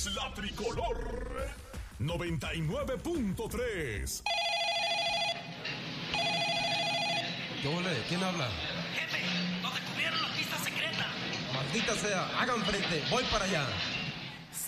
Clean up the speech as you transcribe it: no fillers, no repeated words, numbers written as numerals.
es la Tricolor 99.3. ¿Qué ole? ¿Quién habla? Jefe, nos descubrieron la pista secreta. Maldita sea, hagan frente, voy para allá.